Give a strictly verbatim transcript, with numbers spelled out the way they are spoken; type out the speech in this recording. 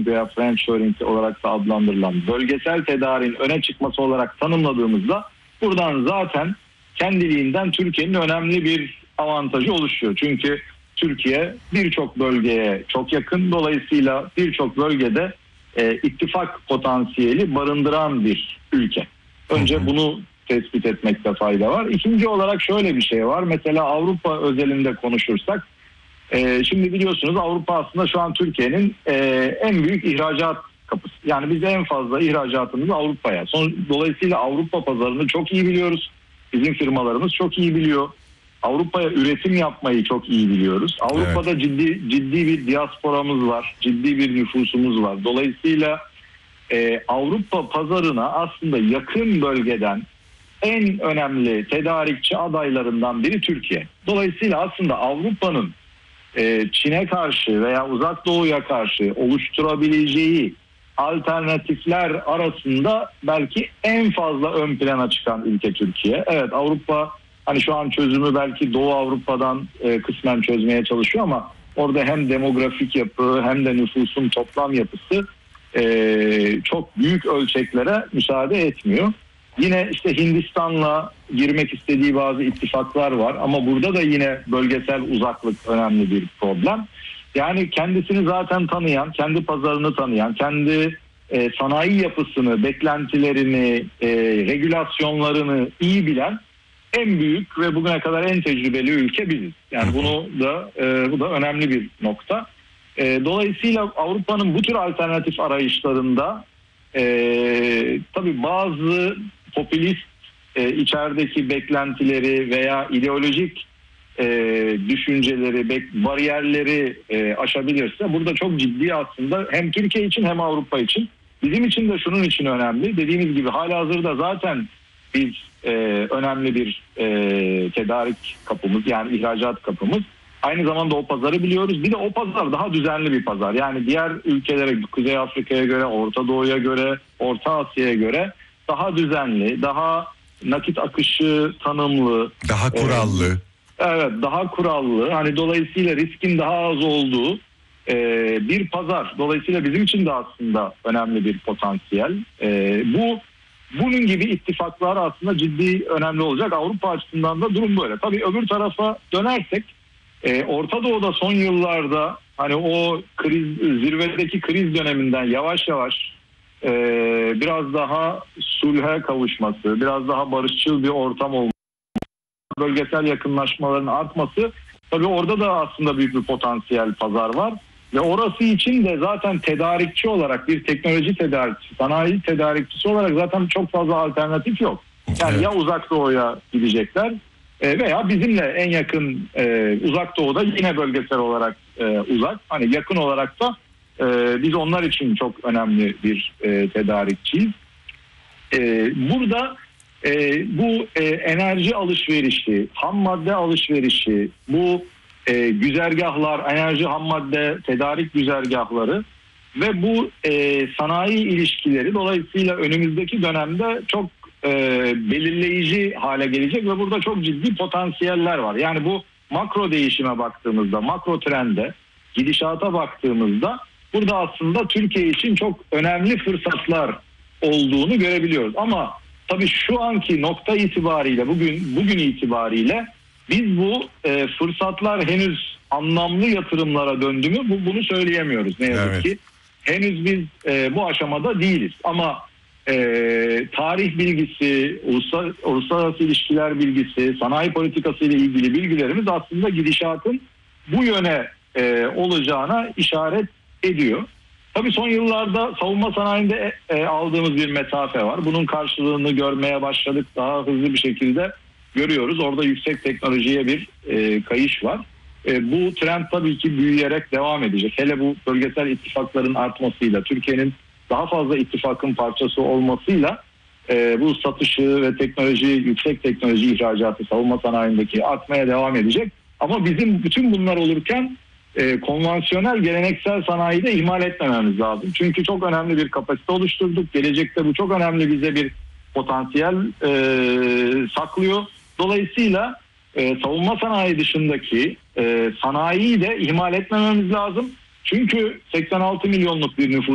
veya friendshoring olarak da adlandırılan bölgesel tedariğin öne çıkması olarak tanımladığımızda buradan zaten kendiliğinden Türkiye'nin önemli bir avantajı oluşuyor. Çünkü Türkiye birçok bölgeye çok yakın, dolayısıyla birçok bölgede e, ittifak potansiyeli barındıran bir ülke. Önce bunu tespit etmekte fayda var. İkinci olarak şöyle bir şey var. Mesela Avrupa özelinde konuşursak, e, şimdi biliyorsunuz Avrupa aslında şu an Türkiye'nin e, en büyük ihracat kapısı. Yani biz en fazla ihracatımızı Avrupa'ya. Son, dolayısıyla Avrupa pazarını çok iyi biliyoruz. Bizim firmalarımız çok iyi biliyor. Avrupa'ya üretim yapmayı çok iyi biliyoruz. Avrupa'da evet. ciddi ciddi bir diasporamız var. Ciddi bir nüfusumuz var. Dolayısıyla e, Avrupa pazarına aslında yakın bölgeden en önemli tedarikçi adaylarından biri Türkiye. Dolayısıyla aslında Avrupa'nın e, Çin'e karşı veya Uzak Doğu'ya karşı oluşturabileceği alternatifler arasında belki en fazla ön plana çıkan ülke Türkiye. Evet, Avrupa hani şu an çözümü belki Doğu Avrupa'dan e, kısmen çözmeye çalışıyor ama orada hem demografik yapı hem de nüfusun toplam yapısı e, çok büyük ölçeklere müsaade etmiyor. Yine işte Hindistan'la girmek istediği bazı ittifaklar var ama burada da yine bölgesel uzaklık önemli bir problem. Yani kendisini zaten tanıyan, kendi pazarını tanıyan, kendi e, sanayi yapısını, beklentilerini, e, regülasyonlarını iyi bilen en büyük ve bugüne kadar en tecrübeli ülke biziz. Yani bunu da e, bu da önemli bir nokta. E, dolayısıyla Avrupa'nın bu tür alternatif arayışlarında e, tabii bazı popülist e, içerideki beklentileri veya ideolojik e, düşünceleri, bek, bariyerleri e, aşabilirse burada çok ciddi aslında hem Türkiye için hem Avrupa için, bizim için de şunun için önemli. Dediğimiz gibi halihazırda zaten biz e, önemli bir e, tedarik kapımız, yani ihracat kapımız. Aynı zamanda o pazarı biliyoruz. Bir de o pazar daha düzenli bir pazar. Yani diğer ülkelere, Kuzey Afrika'ya göre, Orta Doğu'ya göre, Orta Asya'ya göre daha düzenli, daha nakit akışı tanımlı. Daha kurallı. E, evet, daha kurallı. Hani dolayısıyla riskin daha az olduğu e, bir pazar. Dolayısıyla bizim için de aslında önemli bir potansiyel. E, bu Bunun gibi ittifaklar aslında ciddi önemli olacak. Avrupa açısından da durum böyle. Tabii öbür tarafa dönersek, e, Orta Doğu'da son yıllarda hani o kriz, zirvedeki kriz döneminden yavaş yavaş e, biraz daha sulhe kavuşması, biraz daha barışçıl bir ortam olması, bölgesel yakınlaşmaların artması, tabii orada da aslında büyük bir potansiyel pazar var. Ve orası için de zaten tedarikçi olarak, bir teknoloji tedarikçisi, sanayi tedarikçisi olarak zaten çok fazla alternatif yok. Yani evet. Ya Uzak Doğu'ya gidecekler veya bizimle en yakın e, Uzak Doğu'da yine bölgesel olarak e, uzak. Hani yakın olarak da e, biz onlar için çok önemli bir e, tedarikçiyiz. E, burada e, bu e, enerji alışverişi, ham madde alışverişi, bu E, güzergahlar, enerji, ham madde, tedarik güzergahları ve bu e, sanayi ilişkileri dolayısıyla önümüzdeki dönemde çok e, belirleyici hale gelecek ve burada çok ciddi potansiyeller var. Yani bu makro değişime baktığımızda, makro trende, gidişata baktığımızda burada aslında Türkiye için çok önemli fırsatlar olduğunu görebiliyoruz. Ama tabii şu anki nokta itibariyle, bugün bugün itibariyle biz bu e, fırsatlar henüz anlamlı yatırımlara döndü mü bu, bunu söyleyemiyoruz ne yazık evet. ki. Henüz biz e, bu aşamada değiliz ama e, tarih bilgisi, uluslar, uluslararası ilişkiler bilgisi, sanayi politikası ile ilgili bilgilerimiz aslında gidişatın bu yöne e, olacağına işaret ediyor. Tabii son yıllarda savunma sanayinde e, aldığımız bir mesafe var. Bunun karşılığını görmeye başladık, daha hızlı bir şekilde görüyoruz. Orada yüksek teknolojiye bir e, kayış var. E, bu trend tabii ki büyüyerek devam edecek. Hele bu bölgesel ittifakların artmasıyla, Türkiye'nin daha fazla ittifakın parçası olmasıyla e, bu satışı ve teknoloji, yüksek teknoloji ihracatı savunma sanayindeki artmaya devam edecek. Ama bizim bütün bunlar olurken e, konvansiyonel, geleneksel sanayiyi de ihmal etmememiz lazım. Çünkü çok önemli bir kapasite oluşturduk. Gelecekte bu çok önemli, bize bir potansiyel e, saklıyor. Dolayısıyla e, savunma sanayi dışındaki e, sanayiyi de ihmal etmememiz lazım. Çünkü seksen altı milyonluk bir nüfus